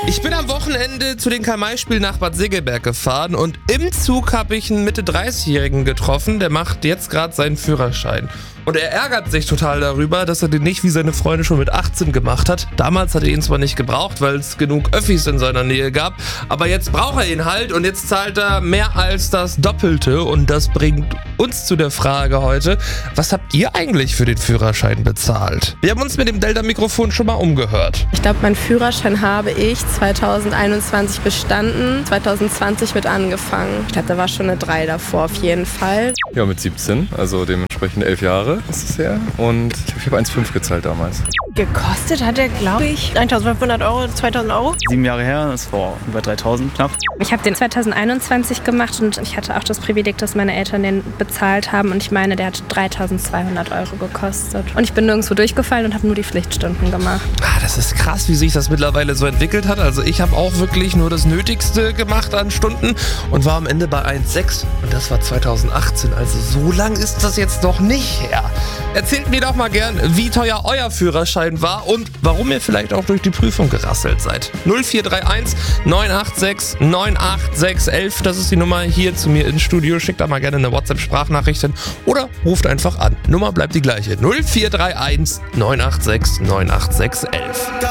Ich bin am Wochenende zu den Karl-May-Spielen nach Bad Segeberg gefahren und im Zug habe ich einen Mitte-30-Jährigen getroffen, der macht jetzt gerade seinen Führerschein. Und er ärgert sich total darüber, dass er den nicht wie seine Freunde schon mit 18 gemacht hat. Damals hat er ihn zwar nicht gebraucht, weil es genug Öffis in seiner Nähe gab, aber jetzt braucht er ihn halt und jetzt zahlt er mehr als das Doppelte. Und das bringt uns zu der Frage heute, was habt ihr eigentlich für den Führerschein bezahlt? Wir haben uns mit dem Delta-Mikrofon schon mal umgehört. Ich glaube, meinen Führerschein habe ich 2021 bestanden, 2020 mit angefangen. Ich glaube, da war schon eine 3 davor auf jeden Fall. Ja, mit 17, also dementsprechend 11 Jahre ist es her. Und ich habe 1,5 gezahlt damals. Gekostet hat er, glaube ich, 1.500 Euro, 2.000 Euro. 7 Jahre her, das war über 3.000 knapp. Ich habe den 2021 gemacht und ich hatte auch das Privileg, dass meine Eltern den bezahlt haben. Und ich meine, der hat 3.200 Euro gekostet. Und ich bin nirgendwo durchgefallen und habe nur die Pflichtstunden gemacht. Das ist krass, wie sich das mittlerweile so entwickelt hat. Also ich habe auch wirklich nur das Nötigste gemacht an Stunden und war am Ende bei 1,6. Und das war 2018. Also so lang ist das jetzt noch nicht her. Erzählt mir doch mal gern, wie teuer euer Führerschein war und warum ihr vielleicht auch durch die Prüfung gerasselt seid. 0431 986 98611, das ist die Nummer hier zu mir ins Studio. Schickt da mal gerne eine WhatsApp-Sprachnachricht hin oder ruft einfach an. Nummer bleibt die gleiche. 0431 986 98611.